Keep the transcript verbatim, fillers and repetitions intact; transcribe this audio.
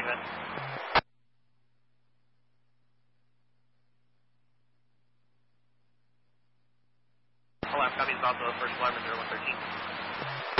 man. Alarm, copy is also first alarm zero one thirteen.